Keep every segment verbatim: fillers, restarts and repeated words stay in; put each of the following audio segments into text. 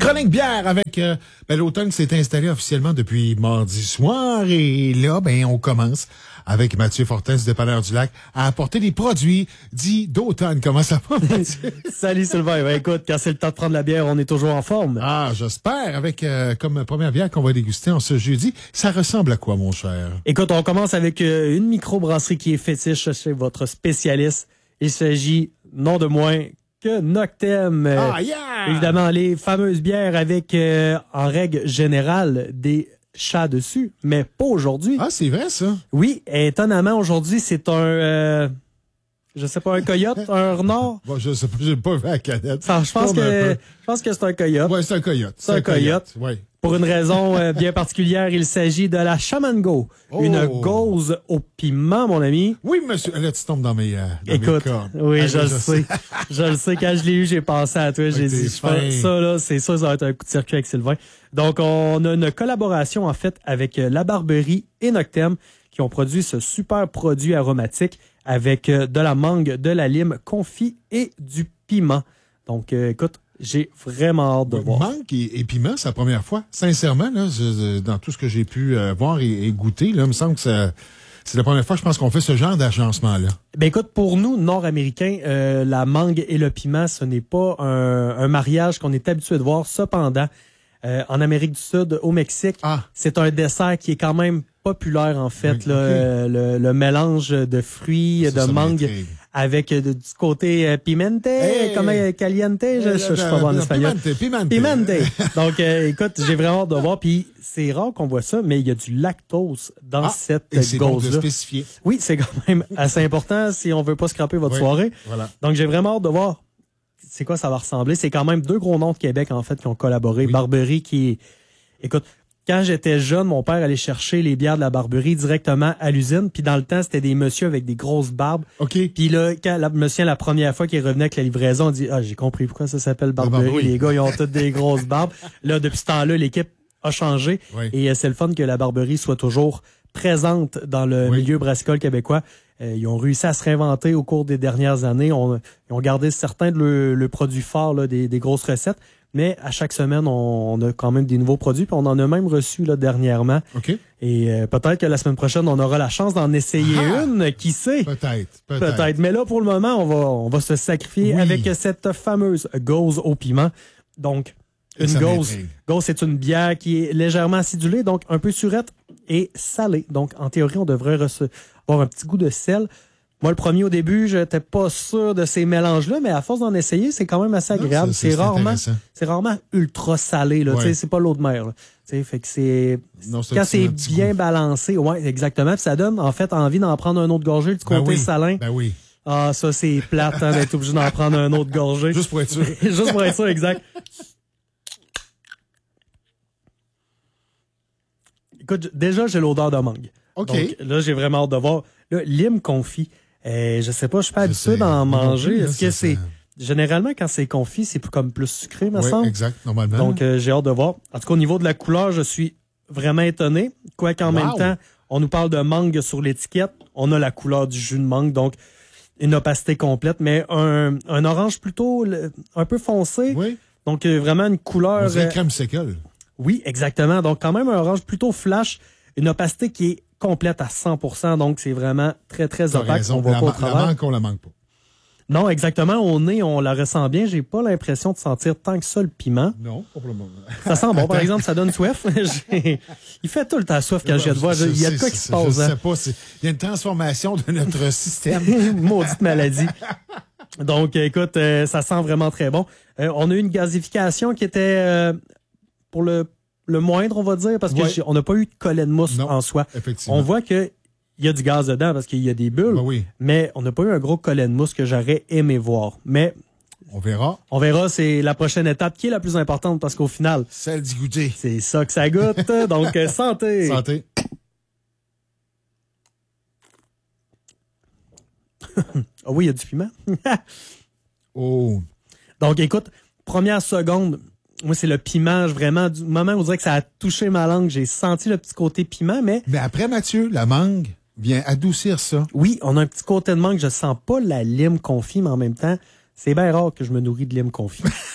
Chronique bière avec euh, ben, l'automne s'est installé officiellement depuis mardi soir et là, ben on commence avec Mathieu Fortin du Dépanneur du Lac à apporter des produits dits d'automne. Comment ça va, Mathieu? Salut Sylvain. Ben, écoute, quand c'est le temps de prendre la bière, on est toujours en forme. Ah, j'espère. Avec euh, comme première bière qu'on va déguster en ce jeudi, ça ressemble à quoi, mon cher? Écoute, on commence avec euh, une microbrasserie qui est fétiche chez votre spécialiste. Il s'agit, non de moins que Noctem. Euh, ah, yeah! Évidemment, les fameuses bières avec, euh, en règle générale, des chats dessus, mais pas aujourd'hui. Ah, c'est vrai, ça? Oui, étonnamment, aujourd'hui, c'est un... Euh, je sais pas, un coyote, un renard? Bon, je sais pas, j'ai pas vu la canette. Enfin, je pense que je pense que c'est un coyote. Ouais, c'est un coyote. C'est un coyote. Ouais. Pour une raison euh, bien particulière, il s'agit de la Shaman Go. Oh. Une gauze au piment, mon ami. Oui, monsieur. Là, tu tombes dans mes, euh, dans Écoute, mes cordes. oui, Ah, je le sais. je le sais. Quand je l'ai eu, j'ai pensé à toi. J'ai Ouais, dit, t'es je fais fin. ça, là, c'est ça, ça va être un coup de circuit avec Sylvain. Donc, on a une collaboration, en fait, avec euh, La Barberie et Noctem, qui ont produit ce super produit aromatique avec euh, de la mangue, de la lime confit et du piment. Donc, euh, écoute, j'ai vraiment hâte de voir. Mangue et, et piment, c'est la première fois. Sincèrement, là, je, je, dans tout ce que j'ai pu euh, voir et, et goûter, là, il me semble que ça, c'est la première fois, je pense, qu'on fait ce genre d'agencement-là. Ben écoute, pour nous, Nord-Américains, euh, la mangue et le piment, ce n'est pas un, un mariage qu'on est habitué de voir. Cependant, euh, en Amérique du Sud, au Mexique, Ah. c'est un dessert qui est quand même populaire, en fait. Oui, là, okay. euh, le, le mélange de fruits, Ça, de ça mangue, m'intrigue. avec euh, de- du côté euh, pimente, Hey! comme euh, caliente, je, je, je suis pas bon en espagnol. Pimente, pimente. Pimente. Donc, euh, écoute, j'ai vraiment hâte de voir. Puis, c'est rare qu'on voit ça, mais il y a du lactose dans Ah, cette et c'est bon de gauze-là. spécifier. Oui, c'est quand même assez important si on veut pas scraper votre Oui, soirée. voilà. Donc, j'ai vraiment hâte de voir c'est quoi ça va ressembler. C'est quand même deux gros noms de Québec, en fait, qui ont collaboré. Oui. Barberie qui est... Écoute, quand j'étais jeune, mon père allait chercher les bières de la Barberie directement à l'usine. Puis dans le temps, c'était des messieurs avec des grosses barbes. OK. Puis là, quand la, monsieur, la première fois qu'il revenait avec la livraison, on dit « Ah, j'ai compris pourquoi ça s'appelle Barberie. Barberie. Les gars, ils ont toutes des grosses barbes. » Là, depuis ce temps-là, l'équipe a changé. Oui. Et euh, c'est le fun que la Barberie soit toujours présente dans le Oui. milieu brassicole québécois. Euh, ils ont réussi à se réinventer au cours des dernières années. On, ils ont gardé certains de le, le produit fort, là, des, des grosses recettes. Mais à chaque semaine, on, on a quand même des nouveaux produits. Puis on en a même reçu là, dernièrement. OK. Et euh, peut-être que la semaine prochaine, on aura la chance d'en essayer Ah! une. Qui sait? Peut-être. Peut-être. Peut-être. Mais là, pour le moment, on va, on va se sacrifier Oui. avec cette fameuse gauze au piment. Donc, une Ça gauze. m'intrigue. Gauze, c'est une bière qui est légèrement acidulée, donc un peu surette et salée. Donc, en théorie, on devrait rece- avoir un petit goût de sel. Moi, le premier, au début, j'étais pas sûr de ces mélanges-là, mais à force d'en essayer, c'est quand même assez Non, agréable. c'est- C'est c'est rarement, intéressant. c'est rarement ultra salé, là. Ouais. Tu sais, c'est pas l'eau de mer, là. Tu sais, fait que c'est, Non, c'est un quand petit- c'est un petit bien goût. balancé, ouais, exactement. Puis ça donne, en fait, envie d'en prendre un autre gorgée du côté Ben oui. salin. Ben oui. Ah, ça, c'est plate, hein, d'être obligé d'en prendre un autre gorgée. Juste pour être sûr. Juste pour être sûr, exact. Écoute, déjà, j'ai l'odeur de mangue. OK. Donc, là, j'ai vraiment hâte de voir. Là, lime confit. Euh, je sais pas, je suis pas Je habitué sais. d'en Moi non manger. plus, là, Est-ce que ça, c'est... ça- Généralement, quand c'est confit, c'est plus- comme plus sucré, me Oui, semble. exact, normalement. Donc, euh, j'ai hâte de voir. En tout cas, au niveau de la couleur, je suis vraiment étonné. Quoiqu'en Wow. même temps, on nous parle de mangue sur l'étiquette. On a la couleur du jus de mangue, donc une opacité complète, mais un, un orange plutôt le- un peu foncé. Oui. Donc, euh, vraiment une couleur... On dirait euh, crème sécole. oui, exactement. Donc, quand même un orange plutôt flash, une opacité qui est complète à cent pour cent. Donc, c'est vraiment très, très T'as opaque. raison. On voit La, pas au ma- la travers. mangue, on la manque pas. Non, exactement. Au nez, on la ressent bien. J'ai pas l'impression de sentir tant que ça le piment. Non, pas pour le moment. Ça sent bon, par exemple, ça donne soif. J'ai- Il fait tout le temps soif quand je viens de voir. Je- Il y a de quoi qui se passe. Je hein. sais pas. c'est- Il y a une transformation de notre système. Maudite maladie. Donc, écoute, euh, ça sent vraiment très bon. Euh, on a eu une gazification qui était euh, pour le, le moindre, on va dire, parce Ouais. qu'on n'a pas eu de collet de mousse Non, en soi. effectivement. On voit que il y a du gaz dedans parce qu'il y a des bulles, Ben oui, mais on n'a pas eu un gros collet de mousse que j'aurais aimé voir. Mais on verra. on verra, c'est la prochaine étape qui est la plus importante parce qu'au final, Celle d'y goûter. c'est ça que ça goûte. Donc, euh, santé! Santé. Ah oui, il y a du piment. Oh. Donc, écoute, première seconde, moi, c'est le piment. Vraiment, du moment où on dirait que ça a touché ma langue, j'ai senti le petit côté piment, mais Mais après, Mathieu, la mangue vient adoucir ça. oui, on a un petit côté de mangue. Je sens pas la lime confit, mais en même temps, c'est bien rare que je me nourris de lime confit.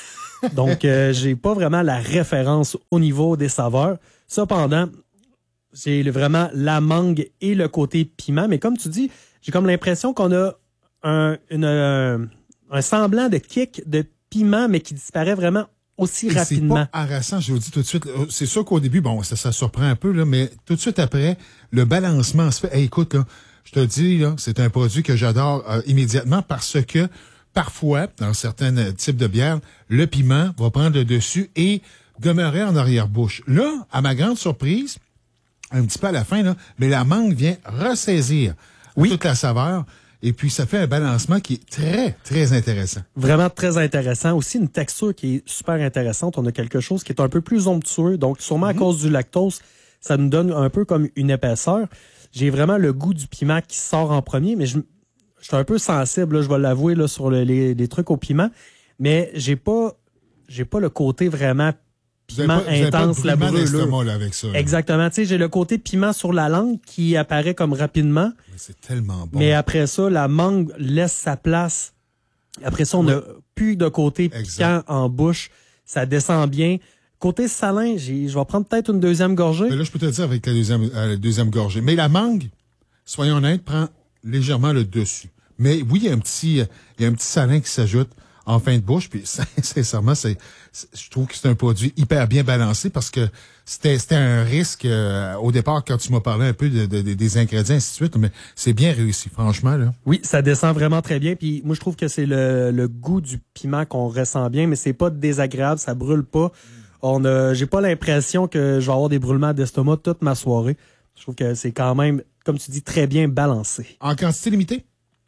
Donc, euh, j'ai pas vraiment la référence au niveau des saveurs. Cependant, j'ai vraiment la mangue et le côté piment. Mais comme tu dis, j'ai comme l'impression qu'on a un, une, un, un semblant de kick de piment, mais qui disparaît vraiment aussi Et rapidement. C'est pas harassant, je vous dis tout de suite. C'est sûr qu'au début, bon, ça, ça surprend un peu, là, mais tout de suite après, le balancement se fait. Hey, écoute, là, je te dis, là, c'est un produit que j'adore euh, immédiatement parce que parfois, dans certains types de bières, le piment va prendre le dessus et demeurer en arrière-bouche. Là, à ma grande surprise, un petit peu à la fin, là, mais la mangue vient ressaisir oui. toute la saveur. Et puis, ça fait un balancement qui est très, très intéressant. Vraiment très intéressant. Aussi, une texture qui est super intéressante. On a quelque chose qui est un peu plus onctueux. Donc, sûrement à mmh. cause du lactose, ça nous donne un peu comme une épaisseur. J'ai vraiment le goût du piment qui sort en premier, mais je, je suis un peu sensible, là, je vais l'avouer, là, sur le, les, les trucs au piment. Mais j'ai pas, j'ai pas le côté vraiment piment pas, intense, la brûlure. Là, avec ça. Là. Exactement. Tu sais, j'ai le côté piment sur la langue qui apparaît comme rapidement. Mais c'est tellement bon. Mais après ça, la mangue laisse sa place. Après ça, on n'a oui. plus de côté piquant en bouche. Ça descend bien. Côté salin, j'ai, je vais prendre peut-être une deuxième gorgée. Mais là, je peux te dire avec la deuxième, euh, la deuxième gorgée. Mais la mangue, soyons honnêtes, prend légèrement le dessus. Mais oui, il y a un petit, il y a un petit salin qui s'ajoute en fin de bouche. Puis sincèrement, c'est, c'est, je trouve que c'est un produit hyper bien balancé parce que c'était, c'était un risque euh, au départ quand tu m'as parlé un peu de, de, de, des ingrédients, ainsi de suite. Mais c'est bien réussi, franchement, là. Oui, ça descend vraiment très bien. Puis moi, je trouve que c'est le, le goût du piment qu'on ressent bien, mais c'est pas désagréable, ça brûle pas. On a, j'ai pas l'impression que je vais avoir des brûlements d'estomac toute ma soirée. Je trouve que c'est quand même, comme tu dis, très bien balancé. En quantité limitée?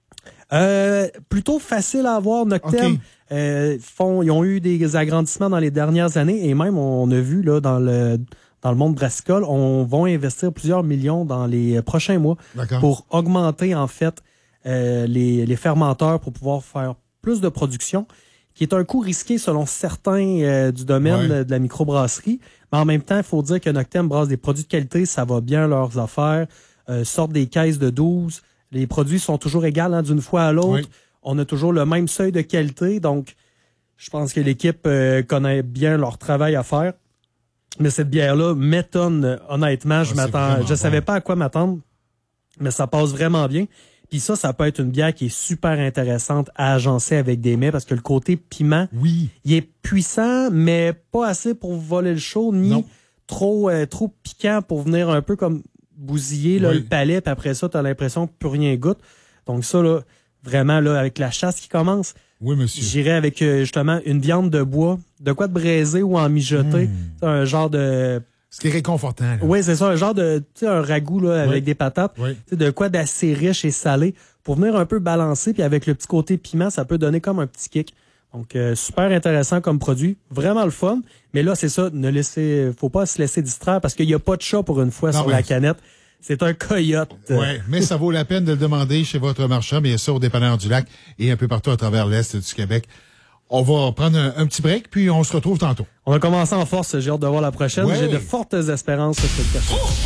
Euh, plutôt facile à avoir, Noctem. Okay. Euh, font, ils ont eu des agrandissements dans les dernières années et même on a vu là dans le dans le monde brassicole, on va investir plusieurs millions dans les prochains mois D'accord. pour augmenter en fait euh, les, les fermenteurs pour pouvoir faire plus de production, qui est un coût risqué selon certains euh, du domaine ouais. de, de la microbrasserie. Mais en même temps, il faut dire que Noctem brasse des produits de qualité, ça va bien leurs affaires, euh, sortent des caisses de douze. Les produits sont toujours égaux hein, d'une fois à l'autre. Oui. On a toujours le même seuil de qualité. Donc, je pense que l'équipe euh, connaît bien leur travail à faire. Mais cette bière-là m'étonne, honnêtement. Ah, je m'attends, je bon. savais pas à quoi m'attendre, mais ça passe vraiment bien. Puis ça, ça peut être une bière qui est super intéressante à agencer avec des mets parce que le côté piment, oui. il est puissant, mais pas assez pour voler le show, ni non. trop euh, trop piquant pour venir un peu comme bousiller là, oui. le palais, puis après ça, tu as l'impression que plus rien goûte. Donc ça, là, vraiment, là, avec la chasse qui commence, oui, monsieur. J'irais avec euh, justement une viande de bois, de quoi de braisé ou en mijoté, mmh. un genre de... Ce qui est réconfortant. Là. Oui, c'est ça, un genre de, tu sais, un ragoût là, avec oui. des patates, oui. de quoi d'assez riche et salé, pour venir un peu balancer, puis avec le petit côté piment, ça peut donner comme un petit kick. Donc, euh, super intéressant comme produit, vraiment le fun. Mais là, c'est ça, ne laissez, faut pas se laisser distraire parce qu'il n'y a pas de chat pour une fois non, sur la canette. C'est un coyote. Oui, mais ça vaut la peine de le demander chez votre marchand, bien sûr, au dépanneur du Lac et un peu partout à travers l'Est du Québec. On va prendre un, un petit break, puis on se retrouve tantôt. On a commencé en force, j'ai hâte de voir la prochaine. Ouais. J'ai de fortes espérances sur cette personne.